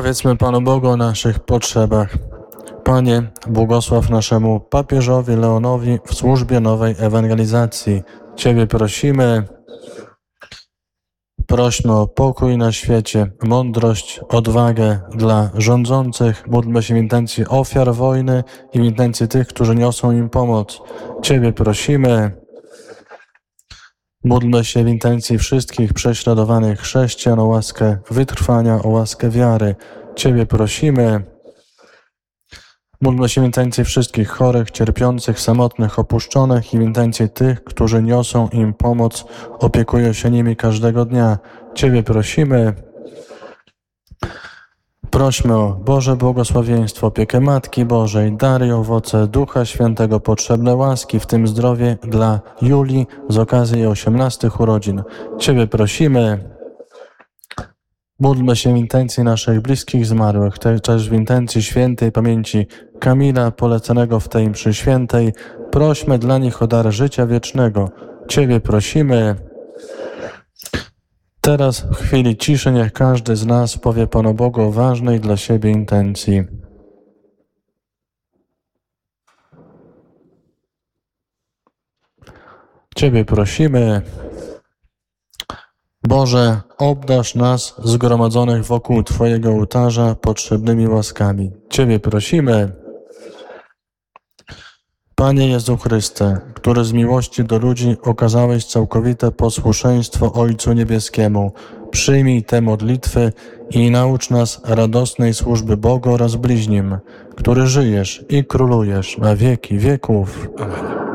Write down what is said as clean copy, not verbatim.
Powiedzmy Panu Bogu o naszych potrzebach. Panie, błogosław naszemu papieżowi Leonowi w służbie nowej ewangelizacji. Ciebie prosimy. Prośmy o pokój na świecie, mądrość, odwagę dla rządzących. Módlmy się w intencji ofiar wojny i w intencji tych, którzy niosą im pomoc. Ciebie prosimy. Módlmy się w intencji wszystkich prześladowanych chrześcijan o łaskę wytrwania, o łaskę wiary. Ciebie prosimy. Módlmy się w intencji wszystkich chorych, cierpiących, samotnych, opuszczonych i w intencji tych, którzy niosą im pomoc, opiekują się nimi każdego dnia. Ciebie prosimy. Prośmy o Boże błogosławieństwo, opiekę Matki Bożej, dary i owoce Ducha Świętego, potrzebne łaski, w tym zdrowie dla Julii z okazji jej 18 urodzin. Ciebie prosimy. Módlmy się w intencji naszych bliskich zmarłych, też w intencji świętej pamięci Kamila, poleconego w tej mszy świętej. Prośmy dla nich o dar życia wiecznego. Ciebie prosimy. Teraz w chwili ciszy niech każdy z nas powie Panu Bogu o ważnej dla siebie intencji. Ciebie prosimy. Boże, obdarz nas zgromadzonych wokół Twojego ołtarza potrzebnymi łaskami. Ciebie prosimy. Panie Jezu Chryste, który z miłości do ludzi okazałeś całkowite posłuszeństwo Ojcu Niebieskiemu, przyjmij te modlitwy i naucz nas radosnej służby Bogu oraz bliźnim, który żyjesz i królujesz na wieki wieków. Amen.